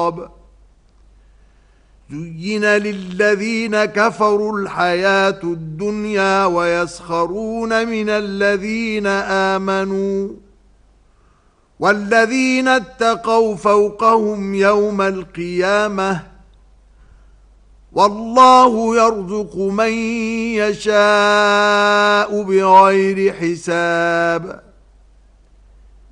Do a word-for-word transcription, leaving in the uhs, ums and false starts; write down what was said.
شراب زين للذين كفروا الحياة الدنيا ويسخرون من الذين آمنوا والذين اتقوا فوقهم يوم القيامة والله يرزق من يشاء بغير حساب